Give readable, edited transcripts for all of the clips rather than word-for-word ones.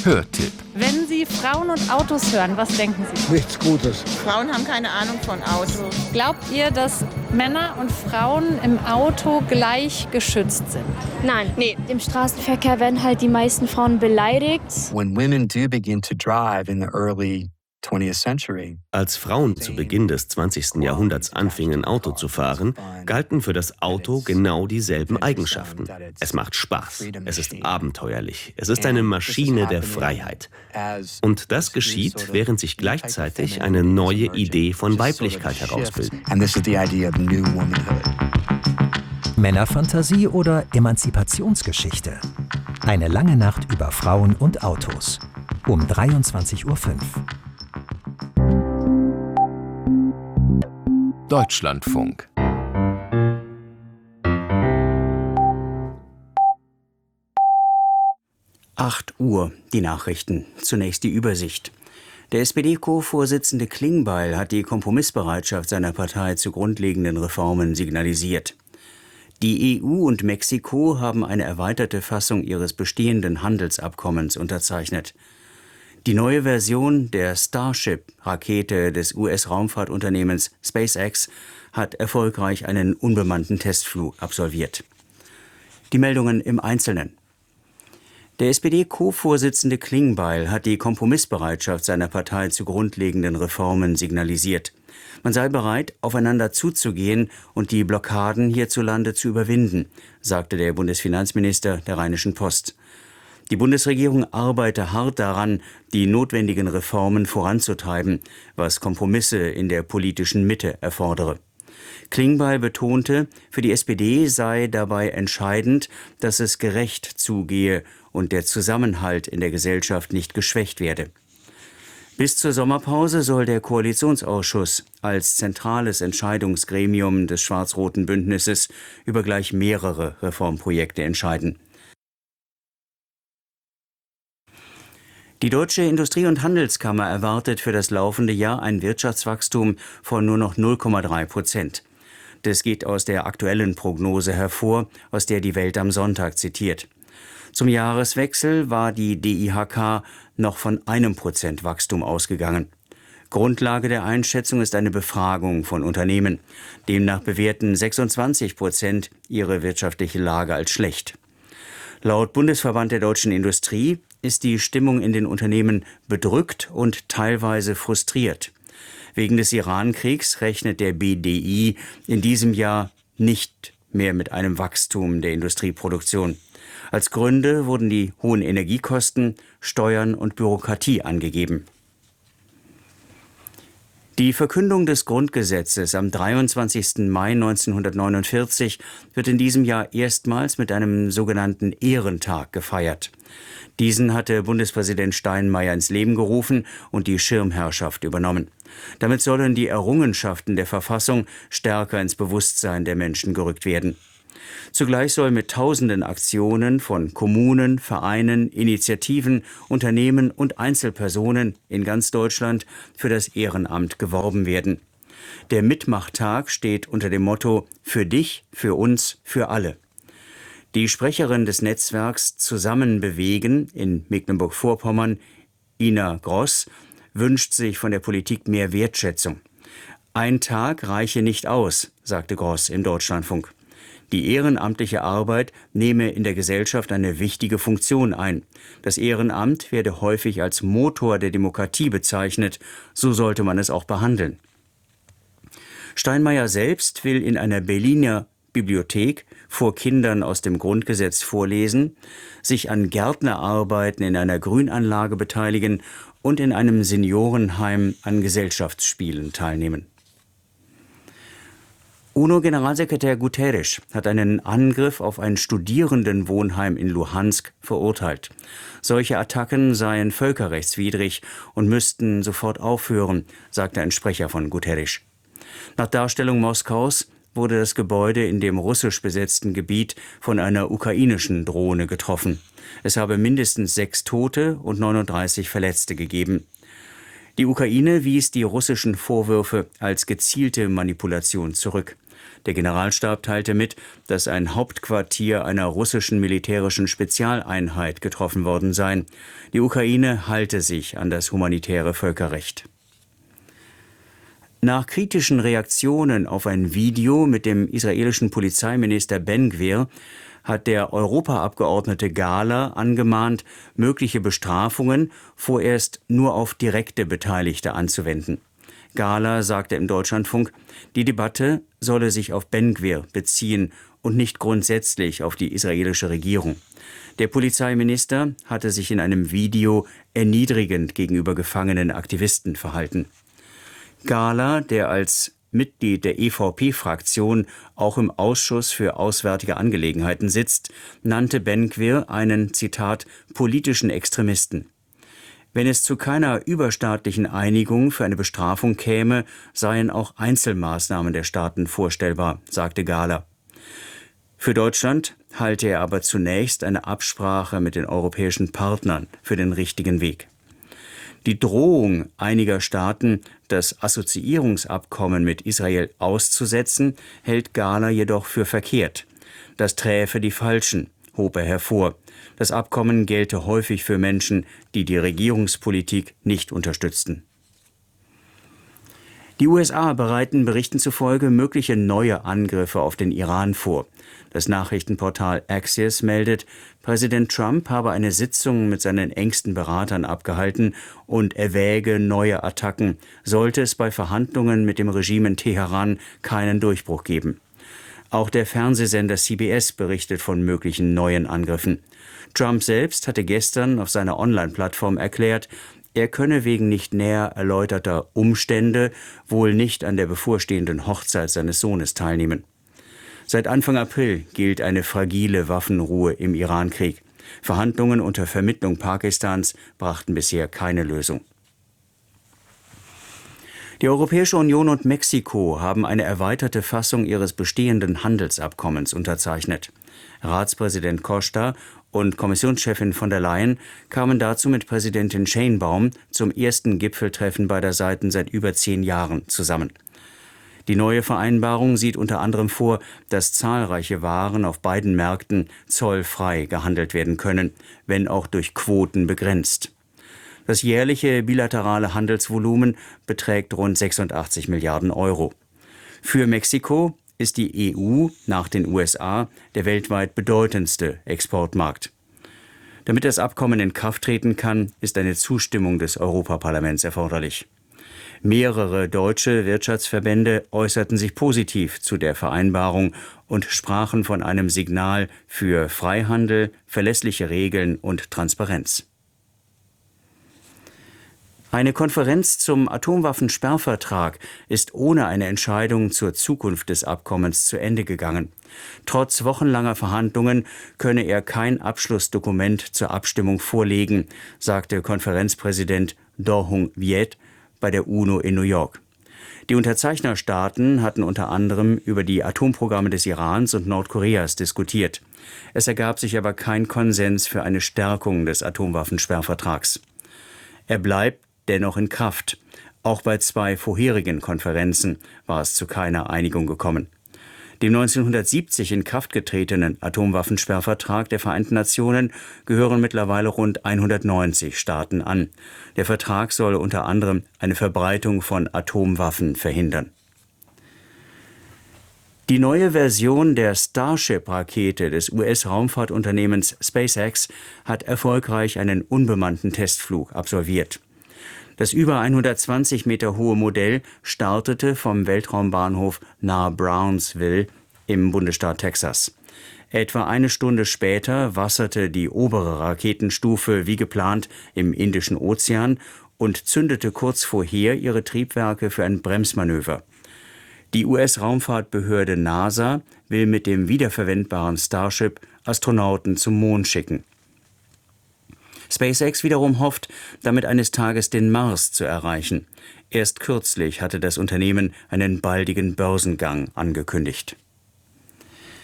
Hörtipp. Wenn Sie Frauen und Autos hören, was denken Sie? Nichts Gutes. Frauen haben keine Ahnung von Autos. Glaubt ihr, dass Männer und Frauen im Auto gleich geschützt sind? Nein. Nee. Im Straßenverkehr werden halt die meisten Frauen beleidigt. When women do begin to drive in the early 20th century. Als Frauen zu Beginn des 20. Jahrhunderts anfingen, Auto zu fahren, galten für das Auto genau dieselben Eigenschaften. Es macht Spaß, es ist abenteuerlich, es ist eine Maschine der Freiheit. Und das geschieht, während sich gleichzeitig eine neue Idee von Weiblichkeit herausbildet. Männerfantasie oder Emanzipationsgeschichte? Eine lange Nacht über Frauen und Autos. Um 23:05 Uhr. Deutschlandfunk. Acht Uhr, die Nachrichten. Zunächst die Übersicht. Der SPD-Co-Vorsitzende Klingbeil hat die Kompromissbereitschaft seiner Partei zu grundlegenden Reformen signalisiert. Die EU und Mexiko haben eine erweiterte Fassung ihres bestehenden Handelsabkommens unterzeichnet. Die neue Version der Starship-Rakete des US-Raumfahrtunternehmens SpaceX hat erfolgreich einen unbemannten Testflug absolviert. Die Meldungen im Einzelnen. Der SPD-Co-Vorsitzende Klingbeil hat die Kompromissbereitschaft seiner Partei zu grundlegenden Reformen signalisiert. Man sei bereit, aufeinander zuzugehen und die Blockaden hierzulande zu überwinden, sagte der Bundesfinanzminister der Rheinischen Post. Die Bundesregierung arbeite hart daran, die notwendigen Reformen voranzutreiben, was Kompromisse in der politischen Mitte erfordere. Klingbeil betonte, für die SPD sei dabei entscheidend, dass es gerecht zugehe und der Zusammenhalt in der Gesellschaft nicht geschwächt werde. Bis zur Sommerpause soll der Koalitionsausschuss als zentrales Entscheidungsgremium des schwarz-roten Bündnisses über gleich mehrere Reformprojekte entscheiden. Die Deutsche Industrie- und Handelskammer erwartet für das laufende Jahr ein Wirtschaftswachstum von nur noch 0,3%. Das geht aus der aktuellen Prognose hervor, aus der die Welt am Sonntag zitiert. Zum Jahreswechsel war die DIHK noch von 1% Wachstum ausgegangen. Grundlage der Einschätzung ist eine Befragung von Unternehmen. Demnach bewerten 26% ihre wirtschaftliche Lage als schlecht. Laut Bundesverband der deutschen Industrie ist die Stimmung in den Unternehmen bedrückt und teilweise frustriert. Wegen des Iran-Kriegs rechnet der BDI in diesem Jahr nicht mehr mit einem Wachstum der Industrieproduktion. Als Gründe wurden die hohen Energiekosten, Steuern und Bürokratie angegeben. Die Verkündung des Grundgesetzes am 23. Mai 1949 wird in diesem Jahr erstmals mit einem sogenannten Ehrentag gefeiert. Diesen hatte Bundespräsident Steinmeier ins Leben gerufen und die Schirmherrschaft übernommen. Damit sollen die Errungenschaften der Verfassung stärker ins Bewusstsein der Menschen gerückt werden. Zugleich soll mit tausenden Aktionen von Kommunen, Vereinen, Initiativen, Unternehmen und Einzelpersonen in ganz Deutschland für das Ehrenamt geworben werden. Der Mitmachtag steht unter dem Motto „Für dich, für uns, für alle“. Die Sprecherin des Netzwerks Zusammen bewegen in Mecklenburg-Vorpommern, Ina Gross, wünscht sich von der Politik mehr Wertschätzung. Ein Tag reiche nicht aus, sagte Gross im Deutschlandfunk. Die ehrenamtliche Arbeit nehme in der Gesellschaft eine wichtige Funktion ein. Das Ehrenamt werde häufig als Motor der Demokratie bezeichnet, so sollte man es auch behandeln. Steinmeier selbst will in einer Berliner Bibliothek vor Kindern aus dem Grundgesetz vorlesen, sich an Gärtnerarbeiten in einer Grünanlage beteiligen und in einem Seniorenheim an Gesellschaftsspielen teilnehmen. UNO-Generalsekretär Guterres hat einen Angriff auf ein Studierendenwohnheim in Luhansk verurteilt. Solche Attacken seien völkerrechtswidrig und müssten sofort aufhören, sagte ein Sprecher von Guterres. Nach Darstellung Moskaus wurde das Gebäude in dem russisch besetzten Gebiet von einer ukrainischen Drohne getroffen. Es habe mindestens 6 Tote und 39 Verletzte gegeben. Die Ukraine wies die russischen Vorwürfe als gezielte Manipulation zurück. Der Generalstab teilte mit, dass ein Hauptquartier einer russischen militärischen Spezialeinheit getroffen worden sei. Die Ukraine halte sich an das humanitäre Völkerrecht. Nach kritischen Reaktionen auf ein Video mit dem israelischen Polizeiminister Ben-Gvir hat der Europaabgeordnete Gahler angemahnt, mögliche Bestrafungen vorerst nur auf direkte Beteiligte anzuwenden. Gahler sagte im Deutschlandfunk, die Debatte solle sich auf Ben-Gvir beziehen und nicht grundsätzlich auf die israelische Regierung. Der Polizeiminister hatte sich in einem Video erniedrigend gegenüber gefangenen Aktivisten verhalten. Gahler, der als Mitglied der EVP-Fraktion auch im Ausschuss für Auswärtige Angelegenheiten sitzt, nannte Ben-Gvir einen, Zitat, politischen Extremisten. Wenn es zu keiner überstaatlichen Einigung für eine Bestrafung käme, seien auch Einzelmaßnahmen der Staaten vorstellbar, sagte Gahler. Für Deutschland halte er aber zunächst eine Absprache mit den europäischen Partnern für den richtigen Weg. Die Drohung einiger Staaten, das Assoziierungsabkommen mit Israel auszusetzen, hält Gahler jedoch für verkehrt. Das träfe die Falschen, hob er hervor. Das Abkommen gelte häufig für Menschen, die die Regierungspolitik nicht unterstützten. Die USA bereiten Berichten zufolge mögliche neue Angriffe auf den Iran vor. Das Nachrichtenportal Axios meldet, Präsident Trump habe eine Sitzung mit seinen engsten Beratern abgehalten und erwäge neue Attacken, sollte es bei Verhandlungen mit dem Regime in Teheran keinen Durchbruch geben. Auch der Fernsehsender CBS berichtet von möglichen neuen Angriffen. Trump selbst hatte gestern auf seiner Online-Plattform erklärt, er könne wegen nicht näher erläuterter Umstände wohl nicht an der bevorstehenden Hochzeit seines Sohnes teilnehmen. Seit Anfang April gilt eine fragile Waffenruhe im Irankrieg. Verhandlungen unter Vermittlung Pakistans brachten bisher keine Lösung. Die Europäische Union und Mexiko haben eine erweiterte Fassung ihres bestehenden Handelsabkommens unterzeichnet. Ratspräsident Costa und Kommissionschefin von der Leyen kamen dazu mit Präsidentin Sheinbaum zum ersten Gipfeltreffen beider Seiten seit über 10 Jahren zusammen. Die neue Vereinbarung sieht unter anderem vor, dass zahlreiche Waren auf beiden Märkten zollfrei gehandelt werden können, wenn auch durch Quoten begrenzt. Das jährliche bilaterale Handelsvolumen beträgt rund 86 Milliarden Euro. Für Mexiko ist die EU nach den USA der weltweit bedeutendste Exportmarkt. Damit das Abkommen in Kraft treten kann, ist eine Zustimmung des Europaparlaments erforderlich. Mehrere deutsche Wirtschaftsverbände äußerten sich positiv zu der Vereinbarung und sprachen von einem Signal für Freihandel, verlässliche Regeln und Transparenz. Eine Konferenz zum Atomwaffensperrvertrag ist ohne eine Entscheidung zur Zukunft des Abkommens zu Ende gegangen. Trotz wochenlanger Verhandlungen könne er kein Abschlussdokument zur Abstimmung vorlegen, sagte Konferenzpräsident Do Hung Viet bei der UNO in New York. Die Unterzeichnerstaaten hatten unter anderem über die Atomprogramme des Irans und Nordkoreas diskutiert. Es ergab sich aber kein Konsens für eine Stärkung des Atomwaffensperrvertrags. Er bleibt dennoch in Kraft. Auch bei 2 vorherigen Konferenzen war es zu keiner Einigung gekommen. Dem 1970 in Kraft getretenen Atomwaffensperrvertrag der Vereinten Nationen gehören mittlerweile rund 190 Staaten an. Der Vertrag soll unter anderem eine Verbreitung von Atomwaffen verhindern. Die neue Version der Starship-Rakete des US-Raumfahrtunternehmens SpaceX hat erfolgreich einen unbemannten Testflug absolviert. Das über 120 Meter hohe Modell startete vom Weltraumbahnhof nahe Brownsville im Bundesstaat Texas. Etwa eine Stunde später wasserte die obere Raketenstufe wie geplant im Indischen Ozean und zündete kurz vorher ihre Triebwerke für ein Bremsmanöver. Die US-Raumfahrtbehörde NASA will mit dem wiederverwendbaren Starship Astronauten zum Mond schicken. SpaceX wiederum hofft, damit eines Tages den Mars zu erreichen. Erst kürzlich hatte das Unternehmen einen baldigen Börsengang angekündigt.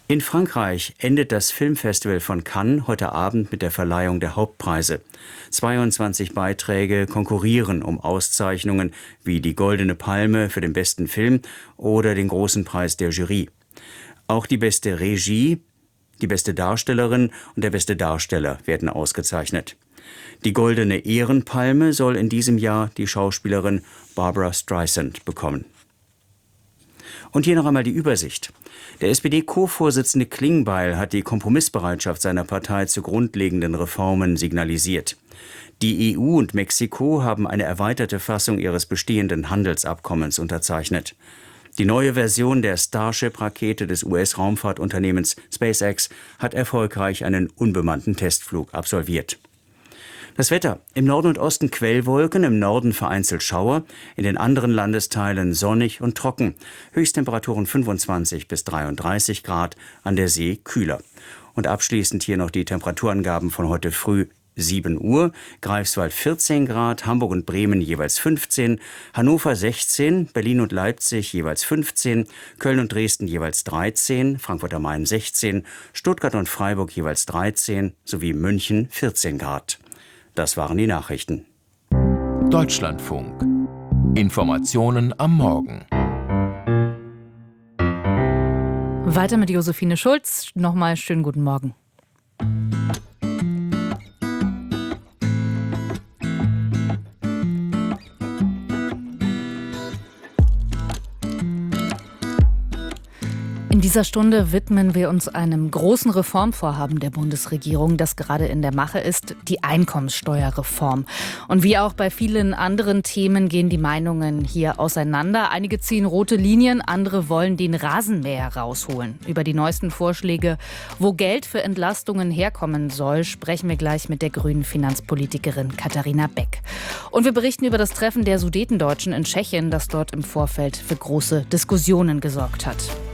In Frankreich endet das Filmfestival von Cannes heute Abend mit der Verleihung der Hauptpreise. 22 Beiträge konkurrieren um Auszeichnungen wie die Goldene Palme für den besten Film oder den Großen Preis der Jury. Auch die beste Regie, die beste Darstellerin und der beste Darsteller werden ausgezeichnet. Die Goldene Ehrenpalme soll in diesem Jahr die Schauspielerin Barbra Streisand bekommen. Und hier noch einmal die Übersicht. Der SPD-Co-Vorsitzende Klingbeil hat die Kompromissbereitschaft seiner Partei zu grundlegenden Reformen signalisiert. Die EU und Mexiko haben eine erweiterte Fassung ihres bestehenden Handelsabkommens unterzeichnet. Die neue Version der Starship-Rakete des US-Raumfahrtunternehmens SpaceX hat erfolgreich einen unbemannten Testflug absolviert. Das Wetter: im Norden und Osten Quellwolken, im Norden vereinzelt Schauer, in den anderen Landesteilen sonnig und trocken. Höchsttemperaturen 25 bis 33 Grad, an der See kühler. Und abschließend hier noch die Temperaturangaben von heute früh. 7 Uhr, Greifswald 14 Grad, Hamburg und Bremen jeweils 15, Hannover 16, Berlin und Leipzig jeweils 15, Köln und Dresden jeweils 13, Frankfurt am Main 16, Stuttgart und Freiburg jeweils 13 sowie München 14 Grad. Das waren die Nachrichten. Deutschlandfunk. Informationen am Morgen. Weiter mit Josephine Schulz. Nochmal schönen guten Morgen. In dieser Stunde widmen wir uns einem großen Reformvorhaben der Bundesregierung, das gerade in der Mache ist, die Einkommenssteuerreform. Und wie auch bei vielen anderen Themen gehen die Meinungen hier auseinander. Einige ziehen rote Linien, andere wollen den Rasenmäher rausholen. Über die neuesten Vorschläge, wo Geld für Entlastungen herkommen soll, sprechen wir gleich mit der grünen Finanzpolitikerin Katharina Beck. Und wir berichten über das Treffen der Sudetendeutschen in Tschechien, das dort im Vorfeld für große Diskussionen gesorgt hat.